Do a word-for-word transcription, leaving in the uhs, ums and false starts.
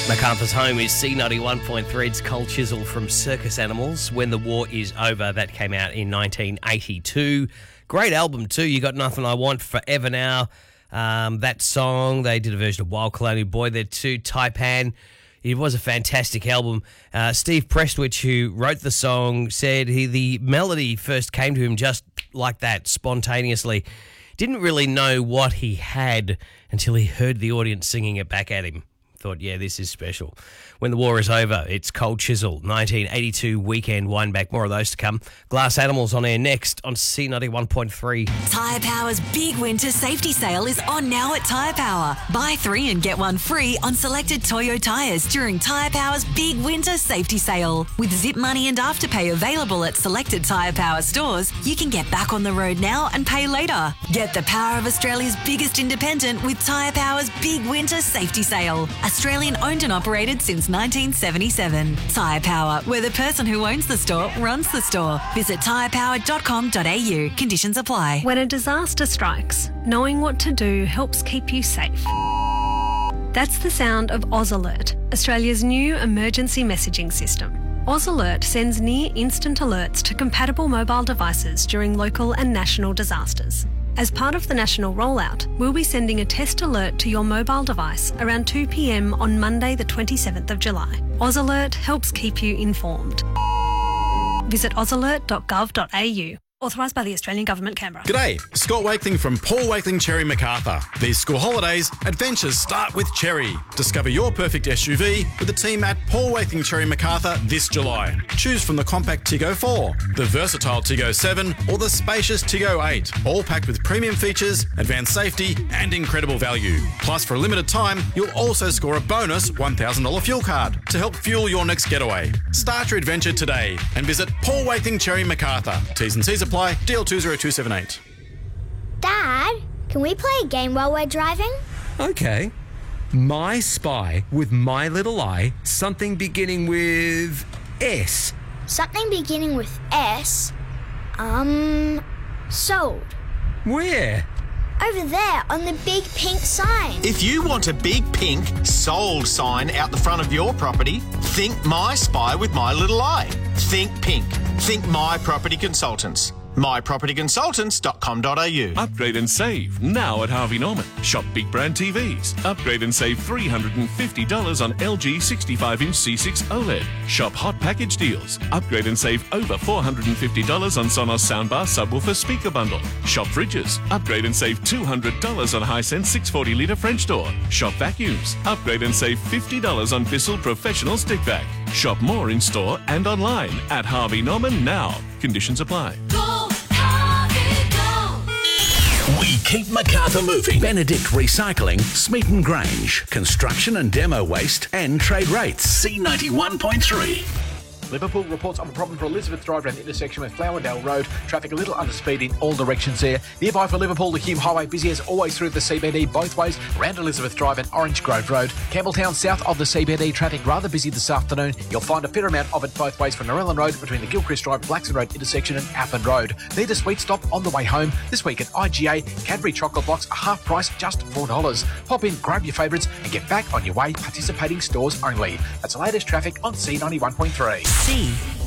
MacArthur's home is C ninety-one point three. It's Cold Chisel from Circus Animals. When the War Is Over, that came out in nineteen eighty-two. Great album too. You Got Nothing I Want, Forever Now. Um, that song, they did a version of Wild Colonial Boy there too. Taipan. It was a fantastic album. Uh, Steve Prestwich, who wrote the song, said he the melody first came to him just like that, spontaneously. Didn't really know what he had until he heard the audience singing it back at him. Thought, yeah, this is special. When the War Is Over, it's Cold Chisel, nineteen eighty-two Weekend Wineback. More of those to come. Glass Animals on air next on C ninety-one point three. Tyre Power's big winter safety sale is on now at Tyre Power. Buy three and get one free on selected Toyo tyres during Tyre Power's big winter safety sale. With Zip Money and Afterpay available at selected Tyre Power stores, you can get back on the road now and pay later. Get the power of Australia's biggest independent with Tyre Power's big winter safety sale. Australian owned and operated since nineteen seventy-seven. Tyre Power, where the person who owns the store runs the store. Visit tyre power dot com dot a u. Conditions apply. When a disaster strikes, knowing what to do helps keep you safe. That's the sound of Oz Alert, Australia's new emergency messaging system. Oz Alert sends near instant alerts to compatible mobile devices during local and national disasters. As part of the national rollout, we'll be sending a test alert to your mobile device around two p m on Monday the twenty-seventh of July. Oz Alert helps keep you informed. Visit oz alert dot gov dot a u. Authorised by the Australian Government, Canberra. G'day, Scott Wakeling from Paul Wakeling Cherry MacArthur. These school holidays, adventures start with Cherry. Discover your perfect S U V with the team at Paul Wakeling Cherry MacArthur this July. Choose from the compact Tiggo four, the versatile Tiggo seven, or the spacious Tiggo eight, all packed with premium features, advanced safety, and incredible value. Plus, for a limited time, you'll also score a bonus one thousand dollars fuel card to help fuel your next getaway. Start your adventure today and visit Paul Wakeling Cherry MacArthur. T's and C's apply. D L two zero two seven eight. Dad, can we play a game while we're driving? Okay. My Spy with My Little Eye, something beginning with S. Something beginning with S? Um, sold. Where? Over there on the big pink sign. If you want a big pink sold sign out the front of your property, think My Spy with My Little Eye. Think pink. Think My Property Consultants. my property consultants dot com dot a u. Upgrade and save now at Harvey Norman. Shop big brand T Vs. Upgrade and save three hundred fifty dollars on L G sixty-five inch C six OLED. Shop hot package deals. Upgrade and save over four hundred fifty dollars on Sonos soundbar subwoofer speaker bundle. Shop fridges. Upgrade and save two hundred dollars on Hisense six forty litre French door. Shop vacuums. Upgrade and save fifty dollars on Bissell Professional Stick Vac. Shop more in store and online at Harvey Norman now. Conditions apply. We keep MacArthur moving. Benedict Recycling, Smeaton Grange. Construction and demo waste and trade rates. C ninety-one point three. Liverpool reports of a problem for Elizabeth Drive around the intersection with Flowerdale Road. Traffic a little under speed in all directions there. Nearby for Liverpool, the Hume Highway busy as always through the C B D both ways around Elizabeth Drive and Orange Grove Road. Campbelltown south of the C B D, traffic rather busy this afternoon. You'll find a fair amount of it both ways from Narellan Road between the Gilchrist Drive, Blackson Road intersection and Appin Road. Need a sweet stop on the way home? This week at I G A, Cadbury chocolate blocks are half price, just four dollars. Pop in, grab your favourites and get back on your way. Participating stores only. That's the latest traffic on C ninety-one point three. C